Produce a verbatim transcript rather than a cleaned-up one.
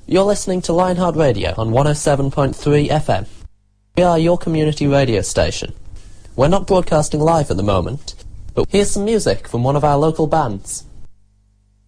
You're listening to Lionheart Radio on one oh seven point three F M. We are your community radio station. We're not broadcasting live at the moment, but here's some music from one of our local bands.